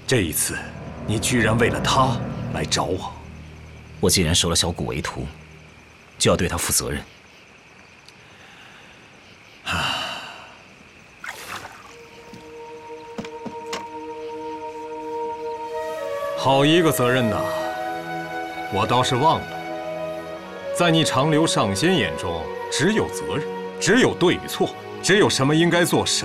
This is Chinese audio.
这一次，你居然为了他来找我。 我既然收了小谷为徒，就要对他负责任。 好一个责任呐！我倒是忘了，在你长留上仙眼中，只有责任，只有对与错，只有什么应该做，什